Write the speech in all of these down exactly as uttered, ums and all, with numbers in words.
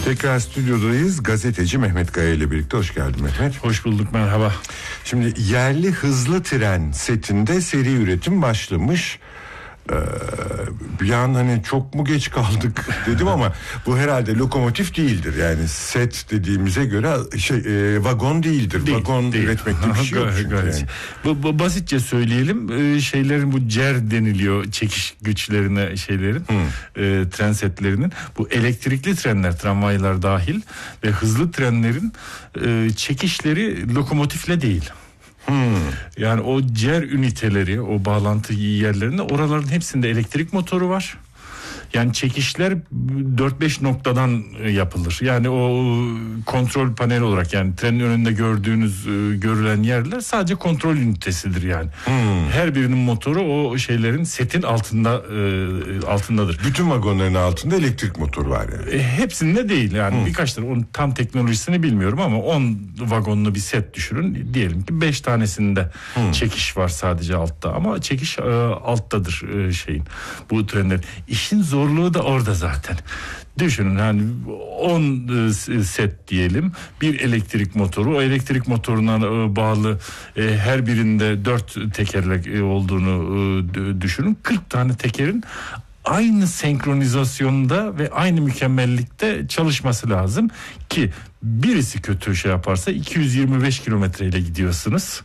Tekrar stüdyodayız. Gazeteci Mehmet Kaya ile birlikte. Hoş geldin Mehmet. Hoş bulduk, merhaba. Şimdi yerli hızlı tren setinde seri üretim başlamış. Ee, bir an hani çok mu geç kaldık dedim ama bu herhalde lokomotif değildir. Yani set dediğimize göre şey e, vagon değildir. Değil, vagon değil. üretmekte bir şey yok çünkü yani. Bu, bu basitçe söyleyelim, e, şeylerin bu cer deniliyor, çekiş güçlerine şeylerin, hmm. e, tren setlerinin. Bu elektrikli trenler, tramvaylar dahil ve hızlı trenlerin e, çekişleri lokomotifle değil. Hmm. Yani o cer üniteleri, o bağlantı yerlerinde, oraların hepsinde elektrik motoru var. Yani çekişler dört beş noktadan yapılır. Yani o kontrol paneli olarak, yani trenin önünde gördüğünüz, görülen yerler sadece kontrol ünitesidir yani. Hmm. Her birinin motoru o şeylerin, setin altında altındadır. Bütün vagonların altında elektrik motoru var yani. E, hepsinde değil yani. Hmm. Birkaç tane, onun tam teknolojisini bilmiyorum ama on vagonlu bir set düşünün. Diyelim ki beş tanesinde hmm. çekiş var sadece altta, ama çekiş e, alttadır e, şeyin, bu trenlerin. İşin zorluğu da orada zaten. Düşünün, hani on set diyelim, bir elektrik motoru, o elektrik motoruna bağlı e, her birinde dört tekerlek olduğunu e, düşünün. kırk tane tekerin aynı senkronizasyonda ve aynı mükemmellikte çalışması lazım ki birisi kötü şey yaparsa iki yüz yirmi beş kilometreyle gidiyorsunuz.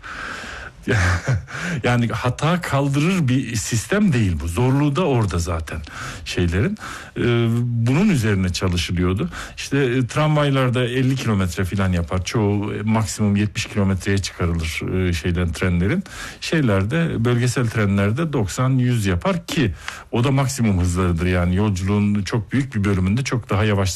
Yani hata kaldırır bir sistem değil bu. Zorluğu da orada zaten şeylerin. Ee, bunun üzerine çalışılıyordu. İşte e, tramvaylarda elli kilometre falan yapar. Çoğu e, maksimum yetmiş kilometreye çıkarılır e, şeylerin, trenlerin. Şeylerde, bölgesel trenlerde doksan yüz yapar ki o da maksimum hızlarıdır. Yani yolculuğun çok büyük bir bölümünde çok daha yavaş